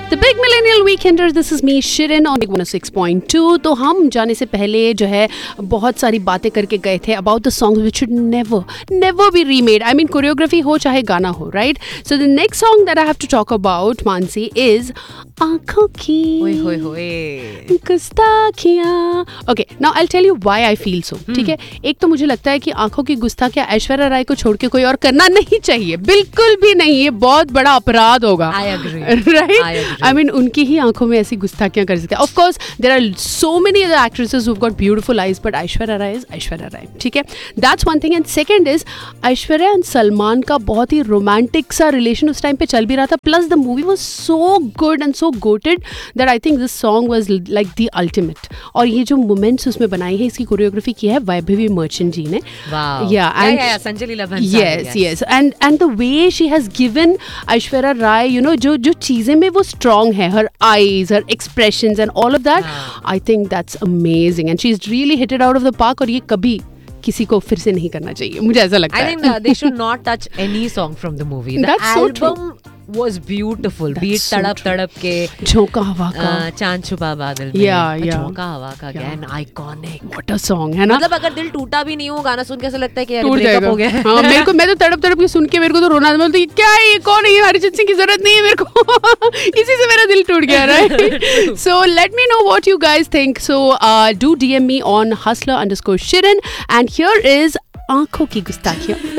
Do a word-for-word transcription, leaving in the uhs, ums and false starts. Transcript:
The big millennial Weekender, this is me Shirin on one O six point two. तो हम जाने से पहले जो है बहुत सारी बातें करके गए थे about the songs which should never never be remade. I mean choreography हो चाहे गाना हो, right? So the next song that I have to talk about, Mansi, is आंखों की ओए होए होए गुस्ताखियां। Okay, now I will tell you why I feel so. ठीक है, एक तो मुझे लगता है कि आंखों की गुस्ताखियां ऐश्वर्या राय को छोड़ के कोई और करना नहीं चाहिए, बिल्कुल भी नहीं, ये बहुत बड़ा अपराध होगा। I agree. Right? I mean उनकी ही आंखों में ऐसी गुस्ताखियां कर सकते हैं। Of course there are so many other actresses who have got beautiful eyes, but Aishwarya Rai is Aishwarya Rai. ठीक है, that's one thing. And second is Aishwarya and Salman का बहुत ही रोमांटिक सा रिलेशन उस टाइम पे चल भी रहा था, plus the movie was so good and so GOATed that I think this song was like the ultimate. और ये जो मोमेंट्स उसमें बनाई है, इसकी कोरियोग्राफी की है वैभवी मर्चेंट जी ने। Wow. Yeah, Yeah, and yeah, yeah, Sanjay Leela Bhansali, yes, yes, and and the way she has given Aishwarya Rai, you know, जो जो चीजें में वो strong है, her eyes, her expressions, and all of that, हाँ. I think that's amazing, and she's really hit it out of the park. और ये कभी किसी को फिर से नहीं करना चाहिए, मुझे ऐसा लगता I है। think uh, they should not touch any song from the movie. The That's so true. album was beautiful. That's Beat so तड़प true. तड़प के झोंका हवा का, uh, चांद छुपा बादल में, Yeah, yeah. झोंका हवा का Yeah. again iconic. what a song है ना? मतलब अगर दिल टूटा भी नहीं हो, गाना सुन के ऐसा लगता है कि यार टूट ब्रेकअप जाएगा। हो गया है। हाँ, मेरे को, मैं तो तड़प तड़प के सुन के मेरे को तो रोना, मैं बोलती क्या है ये, कौन है ये, अरिजीत सिंह की जरूरत नहीं है मेरे को। इसी से मेरा दिल टूट गया, right? So let me know what you guys think. So do DM me on Hustler underscore Shirin, and here is आंखों की गुस्ताखियां।